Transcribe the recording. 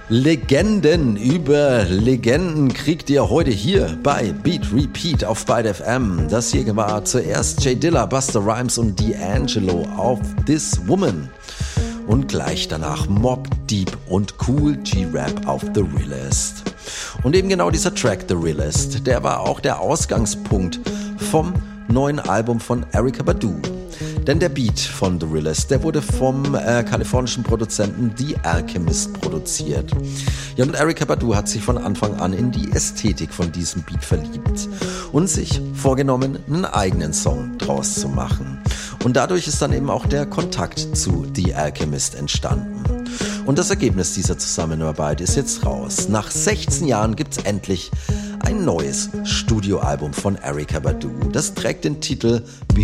Legenden über Legenden kriegt ihr heute hier bei Beat Repeat auf Byte FM. Das hier war zuerst J Dilla, Busta Rhymes und D'Angelo auf This Woman. Und gleich danach Mobb Deep und Kool G Rap auf The Realest. Und eben genau dieser Track, The Realest, der war auch der Ausgangspunkt vom neuen Album von Erykah Badu. Denn der Beat von The Realest, der wurde vom kalifornischen Produzenten The Alchemist produziert. Ja, und Erykah Badu hat sich von Anfang an in die Ästhetik von diesem Beat verliebt und sich vorgenommen, einen eigenen Song draus zu machen. Und dadurch ist dann eben auch der Kontakt zu The Alchemist entstanden. Und das Ergebnis dieser Zusammenarbeit ist jetzt raus. Nach 16 Jahren gibt's endlich ein neues Studioalbum von Erykah Badu. Das trägt den Titel Be